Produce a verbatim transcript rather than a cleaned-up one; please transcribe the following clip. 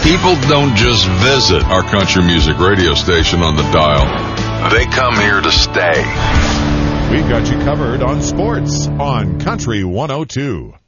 People don't just visit our country music radio station on the dial. They come here to stay. We've got you covered on sports on Country one oh two.